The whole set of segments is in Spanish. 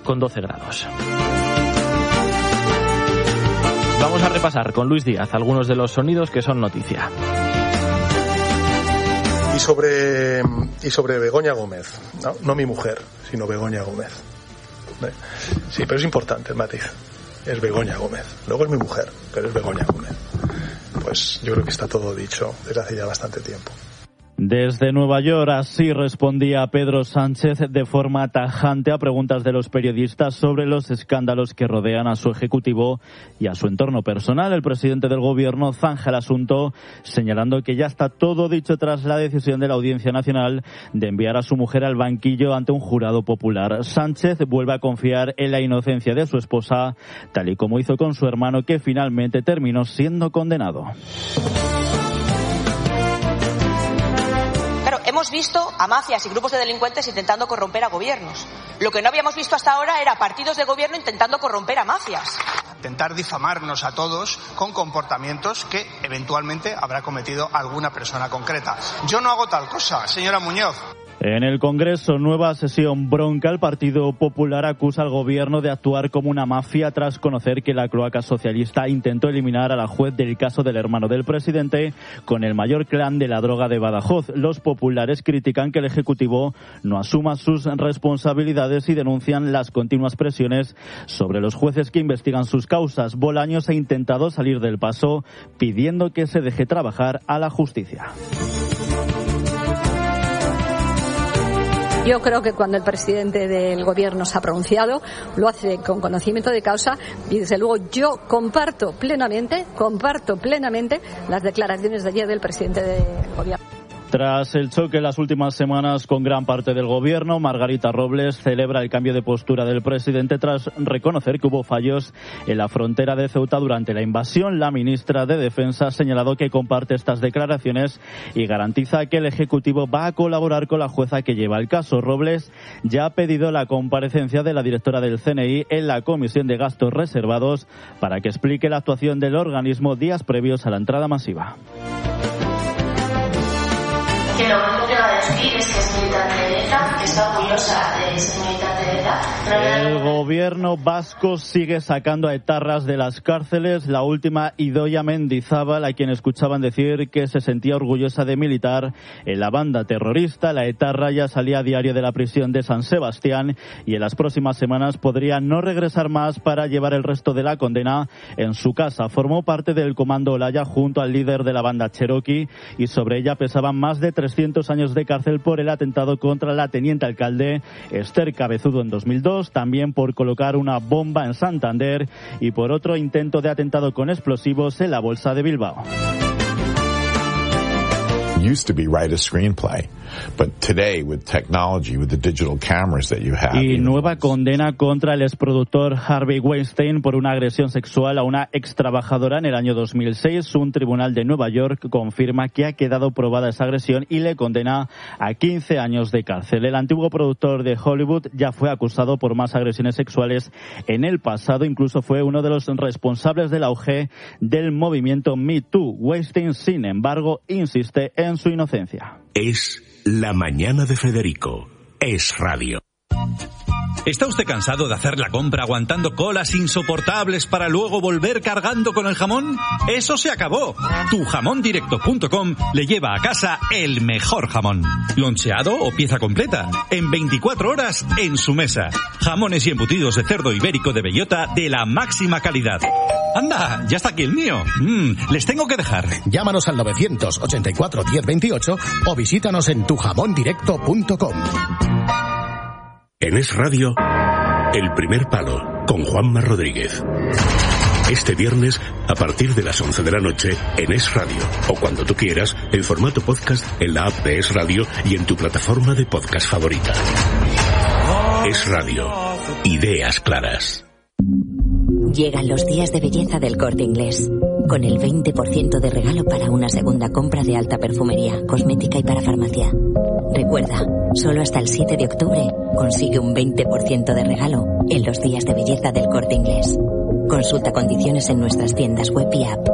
con 12 grados. Vamos a repasar con Luis Díaz algunos de los sonidos que son noticia. Y sobre Begoña Gómez, no mi mujer, sino Begoña Gómez. Sí, pero es importante el matiz. Es Begoña Gómez. Luego es mi mujer, pero es Begoña Gómez. Pues yo creo que está todo dicho desde hace ya bastante tiempo. Desde Nueva York, así respondía Pedro Sánchez de forma tajante a preguntas de los periodistas sobre los escándalos que rodean a su ejecutivo y a su entorno personal. El presidente del gobierno zanja el asunto, señalando que ya está todo dicho tras la decisión de la Audiencia Nacional de enviar a su mujer al banquillo ante un jurado popular. Sánchez vuelve a confiar en la inocencia de su esposa, tal y como hizo con su hermano, que finalmente terminó siendo condenado. Hemos visto a mafias y grupos de delincuentes intentando corromper a gobiernos. Lo que no habíamos visto hasta ahora era partidos de gobierno intentando corromper a mafias. Intentar difamarnos a todos con comportamientos que eventualmente habrá cometido alguna persona concreta. Yo no hago tal cosa, señora Muñoz. En el Congreso, nueva sesión bronca. El Partido Popular acusa al gobierno de actuar como una mafia tras conocer que la cloaca socialista intentó eliminar a la juez del caso del hermano del presidente con el mayor clan de la droga de Badajoz. Los populares critican que el Ejecutivo no asuma sus responsabilidades y denuncian las continuas presiones sobre los jueces que investigan sus causas. Bolaños ha intentado salir del paso pidiendo que se deje trabajar a la justicia. Yo creo que cuando el presidente del gobierno se ha pronunciado, lo hace con conocimiento de causa y desde luego yo comparto plenamente las declaraciones de ayer del presidente del gobierno. Tras el choque en las últimas semanas con gran parte del gobierno, Margarita Robles celebra el cambio de postura del presidente tras reconocer que hubo fallos en la frontera de Ceuta durante la invasión. La ministra de Defensa ha señalado que comparte estas declaraciones y garantiza que el Ejecutivo va a colaborar con la jueza que lleva el caso. Robles ya ha pedido la comparecencia de la directora del CNI en la Comisión de Gastos Reservados para que explique la actuación del organismo días previos a la entrada masiva. Que lo único que va a decir es que es militante de ETA, que está orgullosa de ser militante de ETA. El gobierno vasco sigue sacando a etarras de las cárceles. La última, Idoia Mendizábal, a quien escuchaban decir que se sentía orgullosa de militar en la banda terrorista. La etarra ya salía a diario de la prisión de San Sebastián y en las próximas semanas podría no regresar más para llevar el resto de la condena en su casa. Formó parte del Comando Olaya junto al líder de la banda Cherokee y sobre ella pesaban más de 300 años de cárcel por el atentado contra la teniente alcalde Esther Cabezudo en 2002, también por colocar una bomba en Santander y por otro intento de atentado con explosivos en la Bolsa de Bilbao. Used to be write a screenplay, but today with technology, with the digital cameras that you have. Y nueva condena contra el exproductor Harvey Weinstein por una agresión sexual a una extrabajadora en el año 2006. Un tribunal de Nueva York confirma que ha quedado probada esa agresión y le condena a 15 años de cárcel. El antiguo productor de Hollywood ya fue acusado por más agresiones sexuales en el pasado, incluso fue uno de los responsables del auge del movimiento Me Too. Weinstein, sin embargo, insiste en su inocencia. Es La Mañana de Federico. Es radio. ¿Está usted cansado de hacer la compra aguantando colas insoportables para luego volver cargando con el jamón? ¡Eso se acabó! Tujamondirecto.com le lleva a casa el mejor jamón. Loncheado o pieza completa. En 24 horas en su mesa. Jamones y embutidos de cerdo ibérico de bellota de la máxima calidad. ¡Anda! ¡Ya está aquí el mío! Les tengo que dejar. Llámanos al 984 1028 o visítanos en tujamondirecto.com. En Es Radio, El Primer Palo, con Juanma Rodríguez. Este viernes, a partir de las 11 de la noche, en Es Radio. O cuando tú quieras, en formato podcast, en la app de Es Radio y en tu plataforma de podcast favorita. Es Radio. Ideas claras. Llegan los días de belleza del Corte Inglés, con el 20% de regalo para una segunda compra de alta perfumería, cosmética y para farmacia. Recuerda, solo hasta el 7 de octubre consigue un 20% de regalo en los días de belleza del Corte Inglés. Consulta condiciones en nuestras tiendas web y app.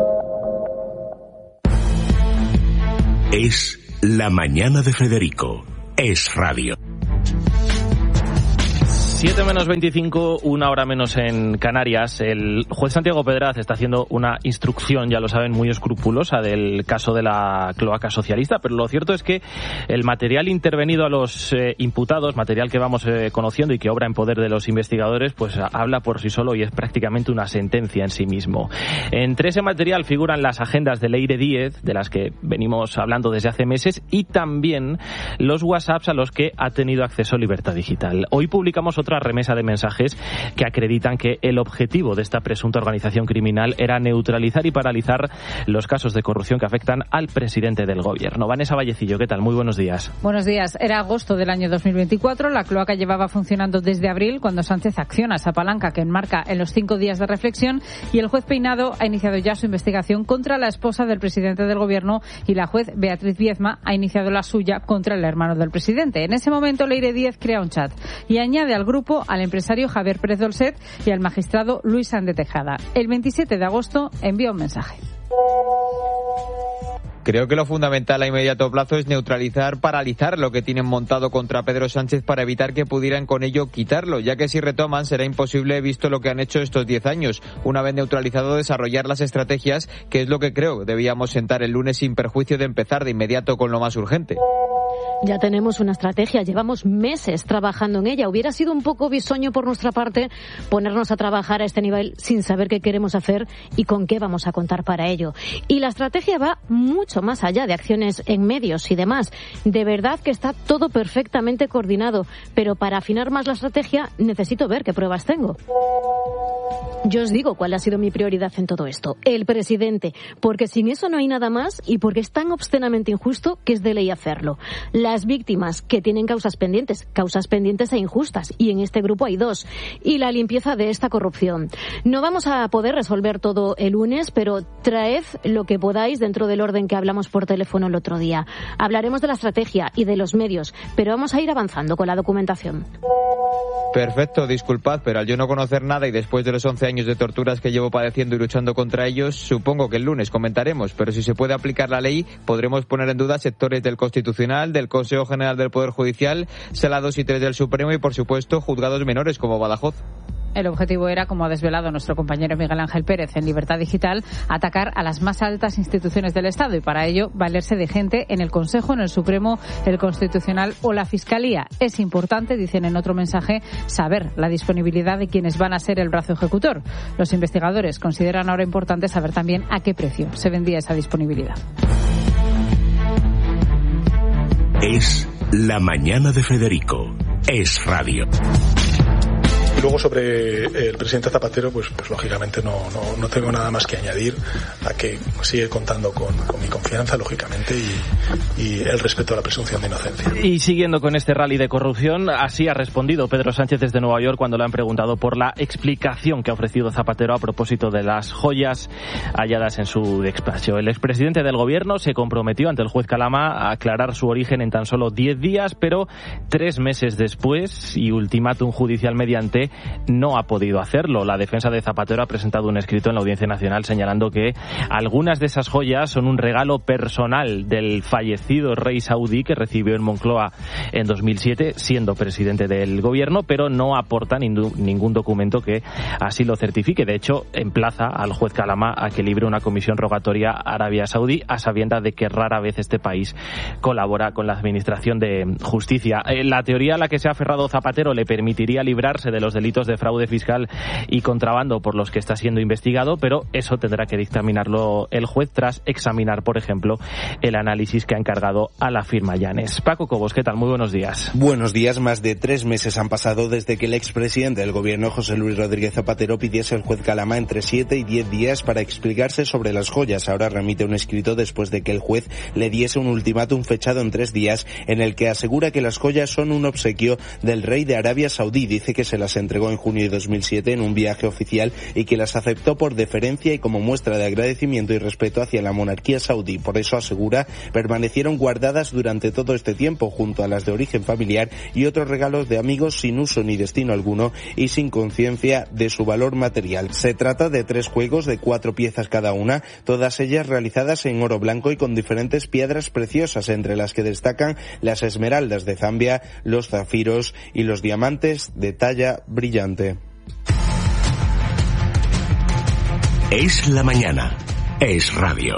Es La Mañana de Federico. Es Radio. 7 menos 25, una hora menos en Canarias. El juez Santiago Pedraz está haciendo una instrucción, ya lo saben, muy escrupulosa del caso de la cloaca socialista, pero lo cierto es que el material intervenido a los imputados, material que vamos conociendo y que obra en poder de los investigadores, pues habla por sí solo y es prácticamente una sentencia en sí mismo. Entre ese material figuran las agendas de Leire Díez, de las que venimos hablando desde hace meses, y también los WhatsApps a los que ha tenido acceso Libertad Digital. Hoy publicamos otra remesa de mensajes que acreditan que el objetivo de esta presunta organización criminal era neutralizar y paralizar los casos de corrupción que afectan al presidente del gobierno. Vanessa Vallecillo, ¿qué tal? Muy buenos días. Buenos días. Era agosto del año 2024. La cloaca llevaba funcionando desde abril, cuando Sánchez acciona esa palanca que enmarca en los 5 días de reflexión, y el juez Peinado ha iniciado ya su investigación contra la esposa del presidente del gobierno, y la juez Beatriz Viezma ha iniciado la suya contra el hermano del presidente. En ese momento, Leire Díez crea un chat y añade al grupo al empresario Javier Pérez Dolcet y al magistrado Luis Sánchez Tejada. El 27 de agosto envía un mensaje. Creo que lo fundamental a inmediato plazo es neutralizar, paralizar lo que tienen montado contra Pedro Sánchez para evitar que pudieran con ello quitarlo, ya que si retoman será imposible visto lo que han hecho estos 10 años. Una vez neutralizado, desarrollar las estrategias, que es lo que creo debíamos sentar el lunes sin perjuicio de empezar de inmediato con lo más urgente. Ya tenemos una estrategia, llevamos meses trabajando en ella. Hubiera sido un poco bisoño por nuestra parte ponernos a trabajar a este nivel sin saber qué queremos hacer y con qué vamos a contar para ello. Y la estrategia va mucho más allá de acciones en medios y demás. De verdad que está todo perfectamente coordinado, pero para afinar más la estrategia necesito ver qué pruebas tengo. Yo os digo cuál ha sido mi prioridad en todo esto. El presidente, porque sin eso no hay nada más y porque es tan obscenamente injusto que es de ley hacerlo. Las víctimas, que tienen causas pendientes e injustas, y en este grupo hay 2, y la limpieza de esta corrupción. No vamos a poder resolver todo el lunes, pero traed lo que podáis dentro del orden que hablamos por teléfono el otro día. Hablaremos de la estrategia y de los medios, pero vamos a ir avanzando con la documentación. Perfecto, disculpad, pero al yo no conocer nada y después de los 11 años de torturas que llevo padeciendo y luchando contra ellos, supongo que el lunes comentaremos, pero si se puede aplicar la ley, podremos poner en duda sectores del Constitucional, del Consejo General del Poder Judicial, Sala 2 y 3 del Supremo y, por supuesto, juzgados menores como Badajoz. El objetivo era, como ha desvelado nuestro compañero Miguel Ángel Pérez en Libertad Digital, atacar a las más altas instituciones del Estado y para ello valerse de gente en el Consejo, en el Supremo, el Constitucional o la Fiscalía. Es importante, dicen en otro mensaje, saber la disponibilidad de quienes van a ser el brazo ejecutor. Los investigadores consideran ahora importante saber también a qué precio se vendía esa disponibilidad. Es la mañana de Federico. Es radio. Y luego sobre el presidente Zapatero, pues lógicamente no tengo nada más que añadir a que sigue contando con mi confianza, lógicamente, y el respeto a la presunción de inocencia. Y siguiendo con este rally de corrupción, así ha respondido Pedro Sánchez desde Nueva York cuando le han preguntado por la explicación que ha ofrecido Zapatero a propósito de las joyas halladas en su despacho. El expresidente del gobierno se comprometió ante el juez Calama a aclarar su origen en tan solo 10 días, pero 3 meses después y ultimátum judicial mediante, no ha podido hacerlo. La defensa de Zapatero ha presentado un escrito en la Audiencia Nacional señalando que algunas de esas joyas son un regalo personal del fallecido rey saudí que recibió en Moncloa en 2007, siendo presidente del gobierno, pero no aporta ningún documento que así lo certifique. De hecho, emplaza al juez Calama a que libre una comisión rogatoria a Arabia Saudí, a sabiendas de que rara vez este país colabora con la administración de justicia. La teoría a la que se ha aferrado Zapatero le permitiría librarse de los delitos de fraude fiscal y contrabando por los que está siendo investigado, pero eso tendrá que dictaminarlo el juez tras examinar, por ejemplo, el análisis que ha encargado a la firma Llanes. Paco Cobos, ¿qué tal? Muy buenos días. Buenos días. Más de 3 meses han pasado desde que el expresidente del gobierno, José Luis Rodríguez Zapatero, pidiese al juez Calama entre 7 y 10 días para explicarse sobre las joyas. Ahora remite un escrito después de que el juez le diese un ultimátum fechado en 3 días en el que asegura que las joyas son un obsequio del rey de Arabia Saudí. Dice que se las entregó en junio de 2007 en un viaje oficial y que las aceptó por deferencia y como muestra de agradecimiento y respeto hacia la monarquía saudí. Por eso, asegura, permanecieron guardadas durante todo este tiempo junto a las de origen familiar y otros regalos de amigos sin uso ni destino alguno y sin conciencia de su valor material. Se trata de 3 juegos de 4 piezas cada una, todas ellas realizadas en oro blanco y con diferentes piedras preciosas, entre las que destacan las esmeraldas de Zambia, los zafiros y los diamantes de talla brillante. Es la mañana. Es radio.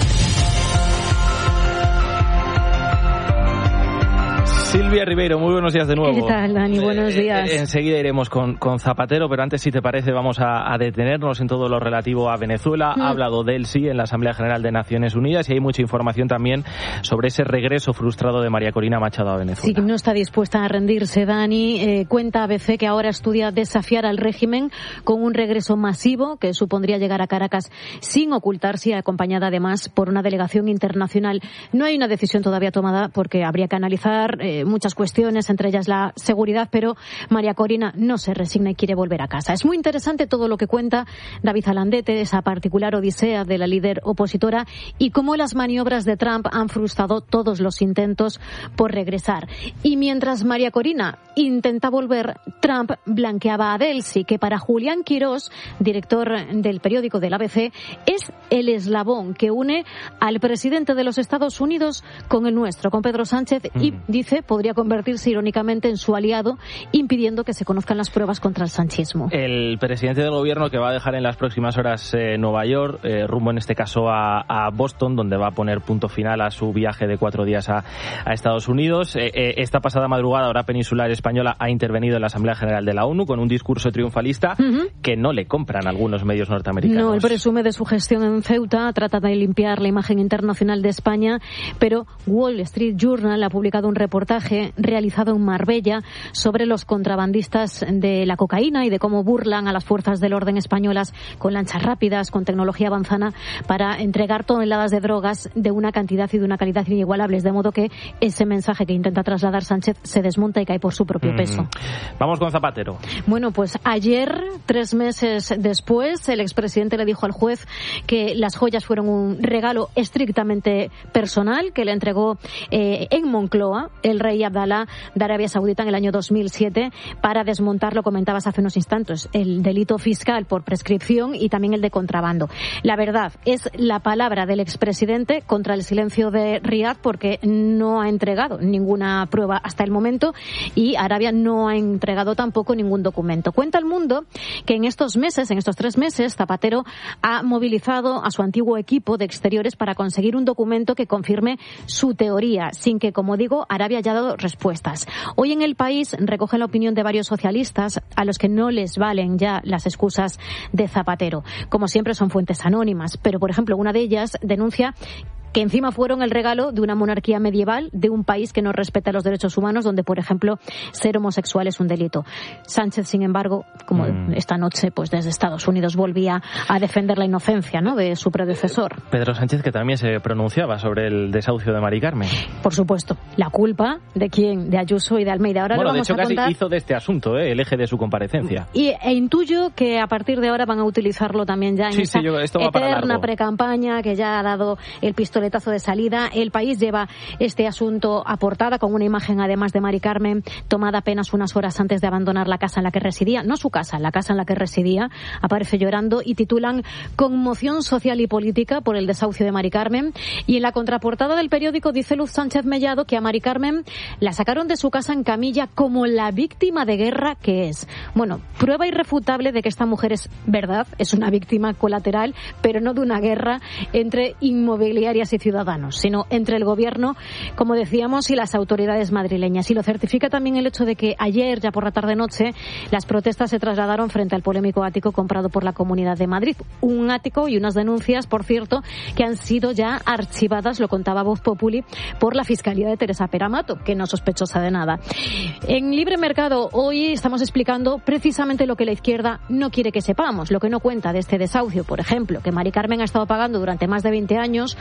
Silvia Ribeiro, muy buenos días de nuevo. ¿Qué tal, Dani? Buenos días. Enseguida iremos con Zapatero, pero antes, si te parece, vamos a detenernos en todo lo relativo a Venezuela. Ha hablado de él, sí, en la Asamblea General de Naciones Unidas y hay mucha información también sobre ese regreso frustrado de María Corina Machado a Venezuela. Sí, no está dispuesta a rendirse, Dani. Cuenta ABC que ahora estudia desafiar al régimen con un regreso masivo que supondría llegar a Caracas sin ocultarse y acompañada además por una delegación internacional. No hay una decisión todavía tomada porque habría que analizar muchas cuestiones, entre ellas la seguridad, pero María Corina no se resigna y quiere volver a casa. Es muy interesante todo lo que cuenta David Alandete, esa particular odisea de la líder opositora y cómo las maniobras de Trump han frustrado todos los intentos por regresar. Y mientras María Corina intenta volver, Trump blanqueaba a Delcy, que para Julián Quirós, director del periódico del ABC, es el eslabón que une al presidente de los Estados Unidos con el nuestro, con Pedro Sánchez, y dice podría convertirse irónicamente en su aliado, impidiendo que se conozcan las pruebas contra el sanchismo. El presidente del gobierno, que va a dejar en las próximas horas Nueva York, rumbo en este caso a Boston, donde va a poner punto final a su viaje de 4 días a Estados Unidos. Esta pasada madrugada, hora peninsular española ha intervenido en la Asamblea General de la ONU con un discurso triunfalista que no le compran algunos medios norteamericanos. No, él presume de su gestión en Ceuta, trata de limpiar la imagen internacional de España, pero Wall Street Journal ha publicado un reportaje realizado en Marbella sobre los contrabandistas de la cocaína y de cómo burlan a las fuerzas del orden españolas con lanchas rápidas, con tecnología avanzada para entregar toneladas de drogas de una cantidad y de una calidad inigualables, de modo que ese mensaje que intenta trasladar Sánchez se desmonta y cae por su propio peso. Vamos con Zapatero. Bueno, pues ayer, 3 meses después, el expresidente le dijo al juez que las joyas fueron un regalo estrictamente personal que le entregó en Moncloa el rey Abdalá de Arabia Saudita en el año 2007 para desmontar, lo comentabas hace unos instantes, el delito fiscal por prescripción y también el de contrabando. La verdad es la palabra del expresidente contra el silencio de Riad, porque no ha entregado ninguna prueba hasta el momento y Arabia no ha entregado tampoco ningún documento. Cuenta El Mundo que en estos 3 meses, Zapatero ha movilizado a su antiguo equipo de exteriores para conseguir un documento que confirme su teoría, sin que, como digo, Arabia haya dado respuestas. Hoy en El País recogen la opinión de varios socialistas a los que no les valen ya las excusas de Zapatero. Como siempre son fuentes anónimas, pero por ejemplo una de ellas denuncia que encima fueron el regalo de una monarquía medieval, de un país que no respeta los derechos humanos, donde, por ejemplo, ser homosexual es un delito. Sánchez, sin embargo, como esta noche, pues desde Estados Unidos volvía a defender la inocencia, ¿no?, de su predecesor. Pedro Sánchez, que también se pronunciaba sobre el desahucio de Mari Carmen. Por supuesto. ¿La culpa de quién? De Ayuso y de Almeida. Ahora bueno, lo vamos de hecho, a contar. casi hizo de este asunto el eje de su comparecencia. E intuyo que a partir de ahora van a utilizarlo también ya en esa eterna precampaña que ya ha dado el pistoletazo de salida. El País lleva este asunto a portada con una imagen además de Mari Carmen tomada apenas unas horas antes de abandonar la casa en la que residía, no su casa, la casa en la que residía. Aparece llorando y titulan Conmoción social y política por el desahucio de Mari Carmen. Y en la contraportada del periódico dice Luz Sánchez Mellado que a Mari Carmen la sacaron de su casa en camilla como la víctima de guerra que es. Bueno, prueba irrefutable de que esta mujer es verdad, es una víctima colateral, pero no de una guerra entre inmobiliarias y ciudadanos, sino entre el gobierno, como decíamos, y las autoridades madrileñas. Y lo certifica también el hecho de que ayer, ya por la tarde-noche, las protestas se trasladaron frente al polémico ático comprado por la Comunidad de Madrid. Un ático y unas denuncias, por cierto, que han sido ya archivadas, lo contaba Voz Populi, por la Fiscalía de Teresa Peramato, que no sospechosa de nada. En Libre Mercado, hoy estamos explicando precisamente lo que la izquierda no quiere que sepamos, lo que no cuenta de este desahucio. Por ejemplo, que Mari Carmen ha estado pagando durante más de 20 años un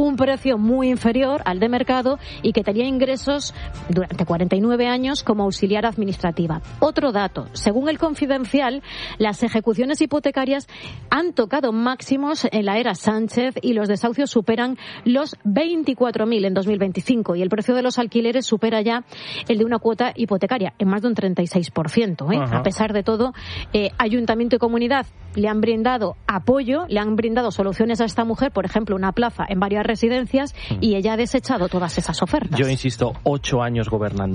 un precio muy inferior al de mercado y que tenía ingresos durante 49 años como auxiliar administrativa. Otro dato, según el Confidencial, las ejecuciones hipotecarias han tocado máximos en la era Sánchez y los desahucios superan los 24.000 en 2025 y el precio de los alquileres supera ya el de una cuota hipotecaria en más de un 36%. A pesar de todo, ayuntamiento y comunidad le han brindado apoyo, le han brindado soluciones a esta mujer, por ejemplo, una plaza en varias residencias, y ella ha desechado todas esas ofertas. Yo insisto, 8 años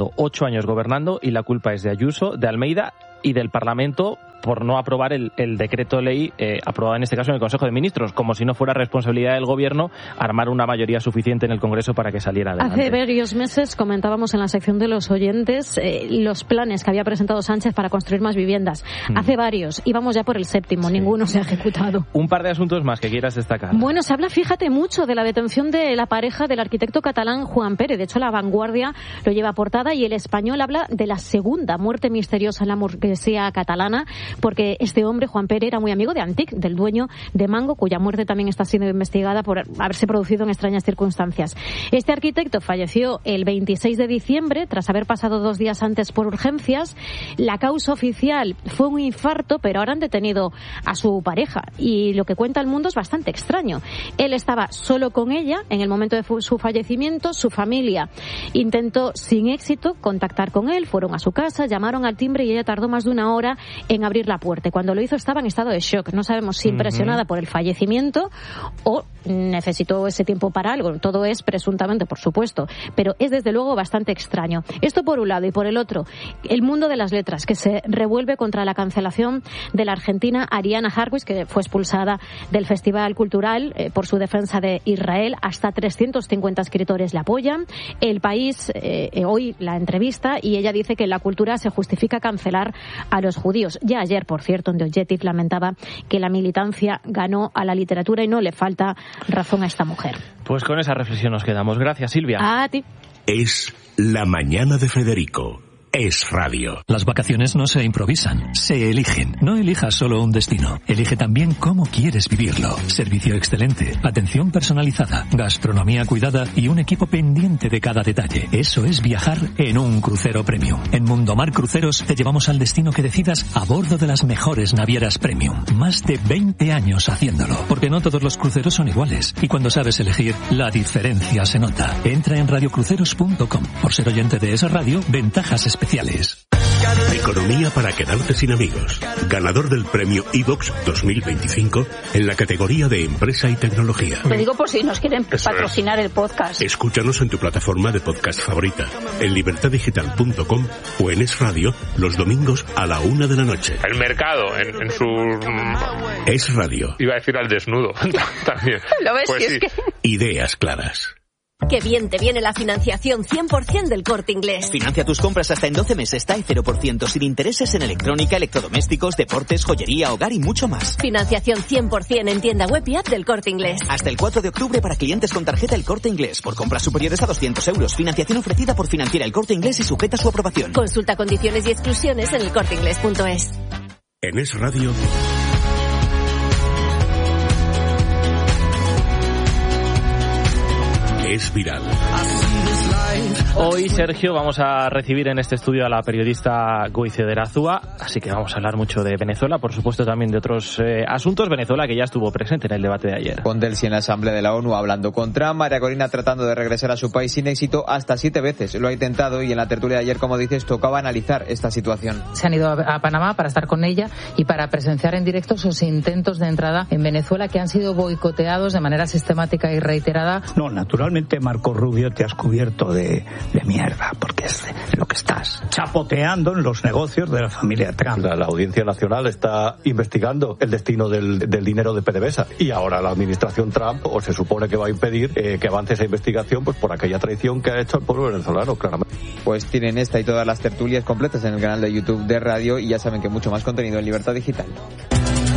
gobernando y la culpa es de Ayuso, de Almeida y del Parlamento por no aprobar el decreto ley aprobado en este caso en el Consejo de Ministros, como si no fuera responsabilidad del Gobierno armar una mayoría suficiente en el Congreso para que saliera adelante. Hace varios meses comentábamos en la sección de los oyentes los planes que había presentado Sánchez para construir más viviendas. Hace varios, íbamos ya por el 7º, ninguno se ha ejecutado. Un par de asuntos más que quieras destacar. Bueno, se habla, fíjate, mucho de la detención de la pareja del arquitecto catalán Juan Pérez. De hecho, La Vanguardia lo lleva a portada y El Español habla de la segunda muerte misteriosa en la burguesía catalana, porque este hombre, Juan Pérez, era muy amigo de Antic, del dueño de Mango, cuya muerte también está siendo investigada por haberse producido en extrañas circunstancias. Este arquitecto falleció el 26 de diciembre, tras haber pasado 2 días antes por urgencias. La causa oficial fue un infarto, pero ahora han detenido a su pareja. Y lo que cuenta El Mundo es bastante extraño. Él estaba solo con ella en el momento de su fallecimiento. Su familia intentó sin éxito contactar con él, fueron a su casa, llamaron al timbre y ella tardó más de 1 hora en abrir la puerta. Cuando lo hizo estaba en estado de shock. No sabemos si impresionada por el fallecimiento o necesitó ese tiempo para algo. Todo es presuntamente, por supuesto, pero es desde luego bastante extraño. Esto por un lado, y por el otro, el mundo de las letras, que se revuelve contra la cancelación de la argentina Ariana Harwitz, que fue expulsada del Festival Cultural por su defensa de Israel. Hasta 350 escritores la apoyan. El País hoy la entrevista y ella dice que en la cultura se justifica cancelar a los judíos. Ya ayer, por cierto, en The Objective lamentaba que la militancia ganó a la literatura y no le falta razón a esta mujer. Pues con esa reflexión nos quedamos. Gracias, Silvia. A ti. Es La Mañana de Federico. Es radio. Las vacaciones no se improvisan, se eligen. No elijas solo un destino, elige también cómo quieres vivirlo. Servicio excelente, atención personalizada, gastronomía cuidada y un equipo pendiente de cada detalle. Eso es viajar en un crucero premium. En Mundomar Cruceros te llevamos al destino que decidas a bordo de las mejores navieras premium. Más de 20 años haciéndolo, porque no todos los cruceros son iguales. Y cuando sabes elegir, la diferencia se nota. Entra en radiocruceros.com. Por ser oyente de esa radio, ventajas especiales. Economía para quedarte sin amigos. Ganador del premio iVox 2025 en la categoría de Empresa y Tecnología. Te digo por si nos quieren patrocinar el podcast. Escúchanos en tu plataforma de podcast favorita, en libertadigital.com o en Es Radio los domingos a la 1 de la noche. El mercado en su... Es Radio. Iba a decir al desnudo también. ¿Lo ves? Pues sí. sí. Es que... Ideas claras. Qué bien te viene la financiación 100% del Corte Inglés. Financia tus compras hasta en 12 meses, TAE 0%, sin intereses en electrónica, electrodomésticos, deportes, joyería, hogar y mucho más. Financiación 100% en tienda web y app del Corte Inglés. Hasta el 4 de octubre para clientes con tarjeta El Corte Inglés. Por compras superiores a 200 euros. Financiación ofrecida por Financiera El Corte Inglés y sujeta a su aprobación. Consulta condiciones y exclusiones en elcorteinglés.es. En Es Radio... Es viral. Hoy, Sergio, vamos a recibir en este estudio a la periodista Goize de Erazúa, así que vamos a hablar mucho de Venezuela, por supuesto también de otros asuntos. Venezuela, que ya estuvo presente en el debate de ayer. Con Delcy en la Asamblea de la ONU hablando con Trump, María Corina tratando de regresar a su país sin éxito hasta 7 veces. Lo ha intentado y en la tertulia de ayer, como dices, tocaba analizar esta situación. Se han ido a Panamá para estar con ella y para presenciar en directo sus intentos de entrada en Venezuela, que han sido boicoteados de manera sistemática y reiterada. No, naturalmente, Marco Rubio, te has cubierto de mierda, porque es lo que estás chapoteando en los negocios de la familia Trump. La Audiencia Nacional está investigando el destino del dinero de PDVSA y ahora la administración Trump o se supone que va a impedir que avance esa investigación, pues por aquella traición que ha hecho el pueblo venezolano, claramente. Pues tienen esta y todas las tertulias completas en el canal de YouTube de Radio y ya saben que mucho más contenido en Libertad Digital.